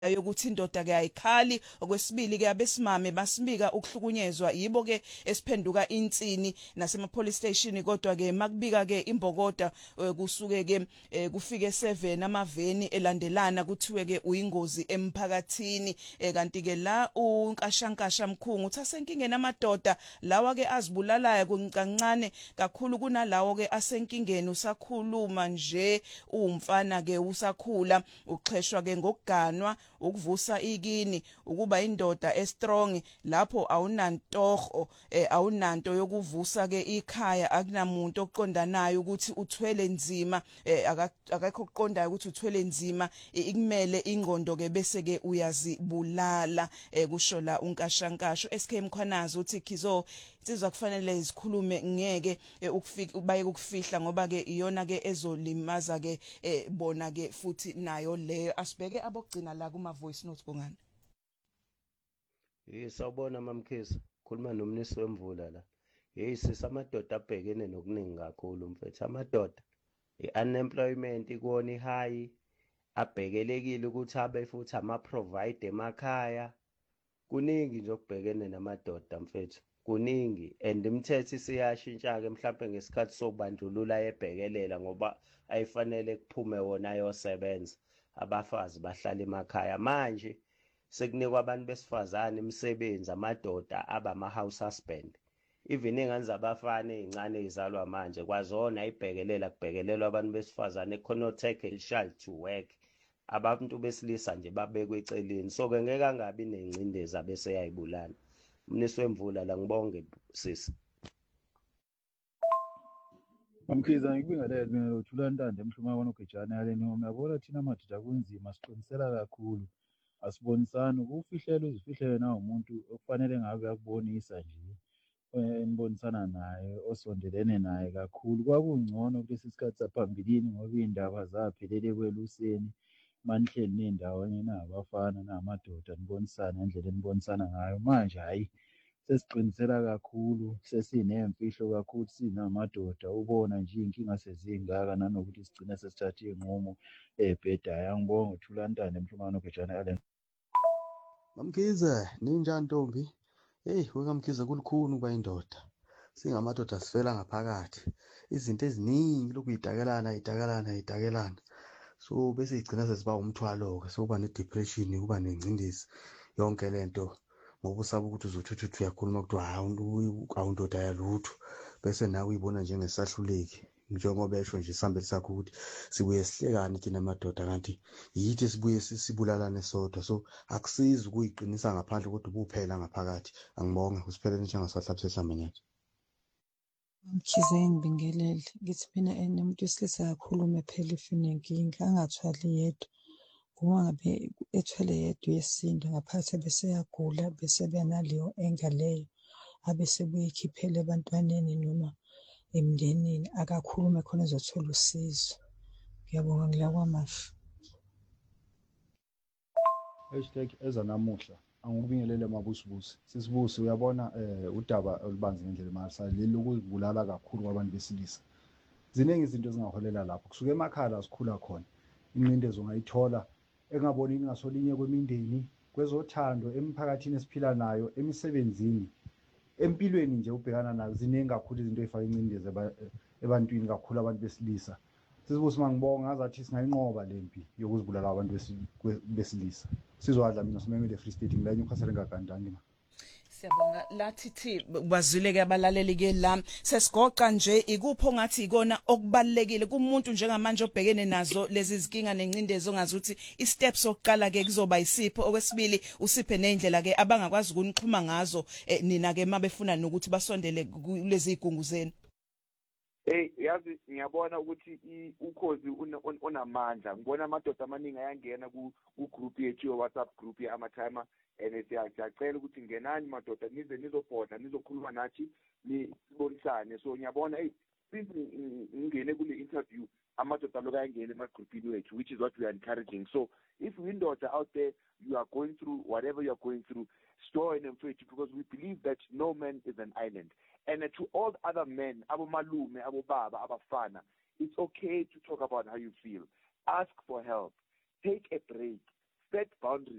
yokuthi indoda ke ayikhali okwesibili ke abesimame basibika ukuhlukunyezwa yibo ke esiphenduka insini nasema police station kodwa ke makubika ke imbokoda kusuke ke kufike 7 amaveni elandelana kuthiwe ke uyingozi emphakathini kanti ke la unkashankasha mkhungu uthasenkingeni amadoda lawa ke azibulalayo kuncancane kakhulu kunalawo ke asenkingeni usakhuluma nje umfana ke usakhula uxheshwa ke ngokuganwa ukuvusa ikini ukuba indoda estrong lapho awunantoho awunanto yokuvusa ke ikhaya akunamuntu oqondanayo ukuthi uthwele nzima akakho oqondayo ukuthi uthwele nzima ikumele ingqondo ke bese ke uyazibulala kusho la unkashankasho SK Mkhwanazi uthi Khizo insizwa kufanele izikhulume ngeke ukufika baye ukufihla ngoba ke iyona ke ezolimaza ke bona ke futhi nayo leyo asibheke abogcina la kuma voice notes bongani. Sawubona mamkhisi khuluma nomnisi wemvula la. Sisamadoda abhekene nokuningi kakhulu mfethu amadoda unemployment ikona high abhekelekile ukuthi abe futhi ama provide emakhaya kuningi nje okubhekene namadoda mfethu kuningi and imithetho siyashintsha ke mhlawumbe ngesikhathi sobandlululo ayebhekelela ngoba ayifanele kuphume wona ayosebenza abafazi bahlala emakhaya manje sekunikwa abantu besifazane imisebenzi amadoda abama house husband even ingane zabafana ezincane ezizalwa manje kwazona ayibhekelela kubhekelelwa abantu besifazane khona take a child to work abantu besilisa nje babekwe eceleni so ke ngeke angabi nencindezi abese yayibulala umnisi wemvula la ngibonge sisi Mamkhiza ngikubingelele mina uthula ntande emhluma wona ugejana yaleni uyabona thina madoda kunzima siqinisela kakhulu asibonisani ukufihlelo uzifihlele na umuntu okufanele ngabe yakubonisa nje enibonisana naye osondelene naye kakhulu kwakungcono kulesi sikhathi saphambilini ngoba indaba zaphelele kweluseni manihleli nendaweni nabafana namadoda nibonisana ngendlela enibonisana ngayo manje hayi sesiqinisela kakhulu sesinemfihlo kakhulu sinamadoda ubona nje inkinga sezingaka nanokuthi sigcina sesithatha inqumo ebhedayo angibonga uthula ntande emhlumane ogejana yale Mamkhize ninjani Ntombi wekamkhize kulukhuni kuba indoda singamadoda sifela ngaphakathi izinto eziningi lokuyidakelana so bese igcina sesiba umthwalo ke sokuba nedepression kuba nengcindezi yonke lento ngoba usaba ukuthi uzothutha uyakhuluma kuthiwa awundoda yalutho bese nawe uyibona njengesahluleki njengoba esho nje isihambeli sakho ukuthi sibuye sihlekane thina amadoda kanti yithi sibuye sibulalane sodwa so akusizi ukuyiqinisa ngaphandle kodwa ubuphela ngaphakathi angibonge usiphelele njengasahlapha sehlambeni yathi Mkhize ngibingelele ngithi mina umuntu wesilisa kakhulume phela ifinenkinga angathwali yedwa uma ngabe ethwele yedwa yesinto ngaphathi bese yagula bese benaleyo engaleyo abese buyikhiphela ebantwaneni noma emndenini akakhulume khona ezothola usizo ngiyabonga ngilakwamasha #ezanamuhla angikubingelele mabusibusi sisibusi uyabona udaba olubanzi ngendlela emalisa leli lokuzibulala kakhulu kwabantu besilisa ziningi izinto ezingaholela lapho kusuka emakhaya sikhula khona incindezi ungayithola engaboni ingasolinye kwemindeni kwezothando emphakathini esiphila nayo emisebenzini empilweni nje ubhekana nazo ziningi kakhulu izinto ezifaka incindezi ebantwini kakhulu abantu besilisa sisibusi mangibonga ngazathi singayinqoba lempi yokuzibulala abantu besilisa sizwadla mina simemele Free State ngilayini ukhasele ngagandani ma Siyabonga lathi bazwile ke abalaleli ke la sesigoqa nje ikupho ngathi ikona okubalekile kumuntu njengamanje obhekene nazo lezi zinkinga nencindezi ongazi ukuthi i-steps sokuqala ke kuzoba isipho okwesibili usiphe nezindlela ke abangakwazi ukunixhuma ngazo nina ke mabefuna nokuthi basondele kulezi igungu zenu. Yazi ngiyabona ukuthi ukhozi unamandla ngibona amadoda amaningi ayangena ku group yethu WhatsApp group yama-timer and siyacela ukuthi ngenani madoda nize nizobhoda nizokhuluma nathi nibonisane so ngiyabona ngingene kule interview amadoda lokayangena ema-groupini wethu which is what we are encouraging so if windows out there you are going through whatever you are going through store in mfethu because we believe that no man is an island. And to all other men, abo malume, abo baba, abafana, it's okay to talk about how you feel. Ask for help. Take a break. respect boundaries.